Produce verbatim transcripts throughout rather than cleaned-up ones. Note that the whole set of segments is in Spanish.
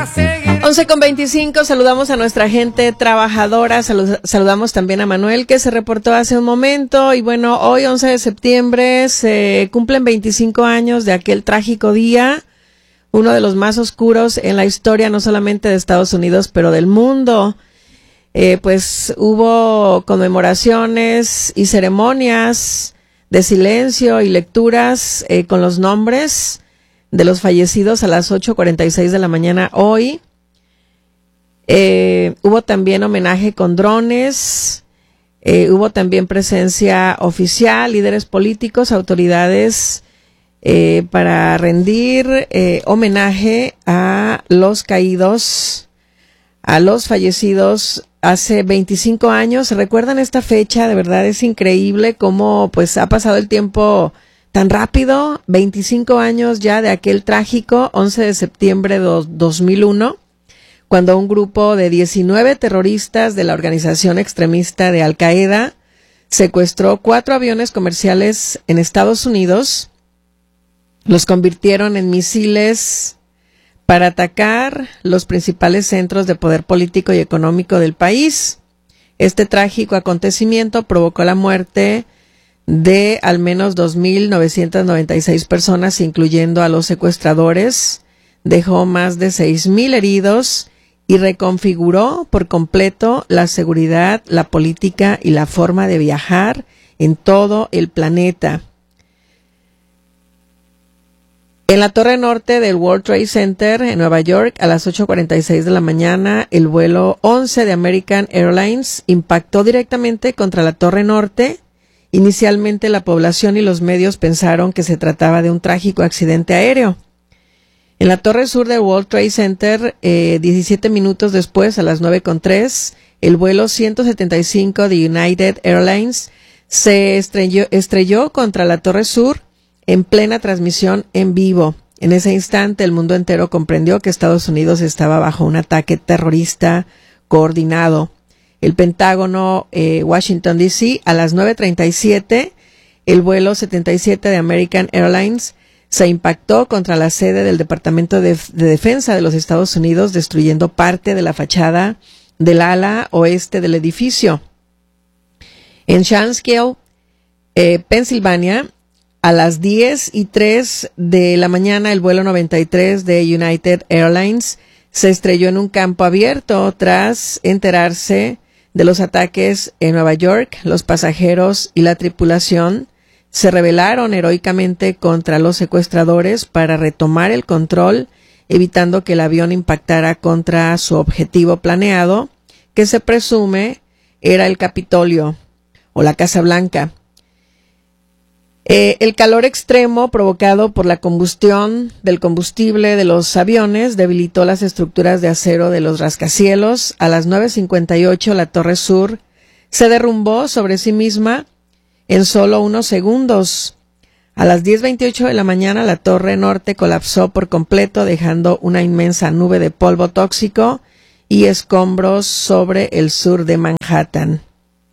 once con veinticinco, saludamos a nuestra gente trabajadora, salud, saludamos también a Manuel que se reportó hace un momento y bueno, hoy once de septiembre se cumplen veinticinco años de aquel trágico día, uno de los más oscuros en la historia no solamente de Estados Unidos pero del mundo. Eh, pues hubo conmemoraciones y ceremonias de silencio y lecturas eh, con los nombres de los fallecidos a las ocho cuarenta y seis de la mañana hoy. Eh, hubo también homenaje con drones, eh, hubo también presencia oficial, líderes políticos, autoridades eh, para rendir eh, homenaje a los caídos, a los fallecidos hace veinticinco años. ¿Recuerdan esta fecha? De verdad es increíble cómo pues ha pasado el tiempo tan rápido, veinticinco años ya de aquel trágico once de septiembre de dos mil uno, cuando un grupo de diecinueve terroristas de la organización extremista de Al Qaeda secuestró cuatro aviones comerciales en Estados Unidos, los convirtieron en misiles para atacar los principales centros de poder político y económico del país. Este trágico acontecimiento provocó la muerte de al menos dos mil novecientas noventa y seis personas, incluyendo a los secuestradores, dejó más de seis mil heridos y reconfiguró por completo la seguridad, la política y la forma de viajar en todo el planeta. En la torre norte del World Trade Center en Nueva York, a las ocho cuarenta y seis de la mañana, el vuelo once de American Airlines impactó directamente contra la torre norte. Inicialmente la población y los medios pensaron que se trataba de un trágico accidente aéreo. En la torre sur del World Trade Center, eh, diecisiete minutos después, a las nueve con tres, el vuelo ciento setenta y cinco de United Airlines se estrelló, estrelló contra la torre sur en plena transmisión en vivo. En ese instante, el mundo entero comprendió que Estados Unidos estaba bajo un ataque terrorista coordinado. El Pentágono, eh, Washington D C, a las nueve treinta y siete, el vuelo setenta y siete de American Airlines se impactó contra la sede del Departamento de, de Defensa de los Estados Unidos, destruyendo parte de la fachada del ala oeste del edificio. En Shanksville, eh, Pensilvania, a las diez y tres de la mañana, el vuelo noventa y tres de United Airlines se estrelló en un campo abierto tras enterarse de los ataques en Nueva York. Los pasajeros y la tripulación se rebelaron heroicamente contra los secuestradores para retomar el control, evitando que el avión impactara contra su objetivo planeado, que se presume era el Capitolio o la Casa Blanca. Eh, el calor extremo provocado por la combustión del combustible de los aviones debilitó las estructuras de acero de los rascacielos. A las nueve cincuenta y ocho, la torre sur se derrumbó sobre sí misma en solo unos segundos. A las diez veintiocho de la mañana, la torre norte colapsó por completo, dejando una inmensa nube de polvo tóxico y escombros sobre el sur de Manhattan.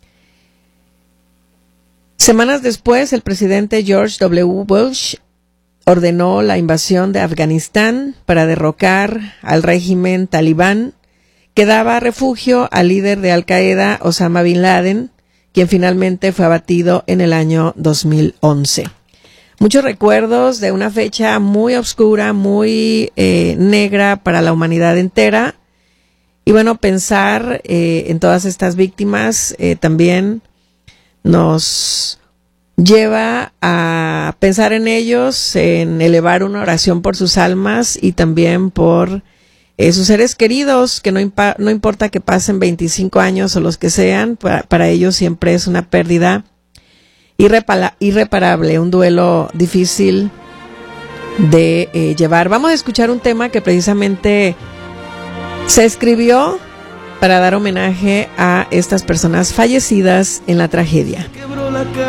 Semanas después, el presidente George W. Bush ordenó la invasión de Afganistán para derrocar al régimen talibán, que daba refugio al líder de Al Qaeda, Osama Bin Laden, quien finalmente fue abatido en el año dos mil once. Muchos recuerdos de una fecha muy oscura, muy eh, negra para la humanidad entera. Y bueno, pensar eh, en todas estas víctimas eh, también nos lleva a pensar en ellos, en elevar una oración por sus almas y también por eh, sus seres queridos, que no, impa- no importa que pasen veinticinco años o los que sean, para, para ellos siempre es una pérdida irrepala- irreparable, un duelo difícil de eh, llevar. Vamos a escuchar un tema que precisamente se escribió para dar homenaje a estas personas fallecidas en la tragedia.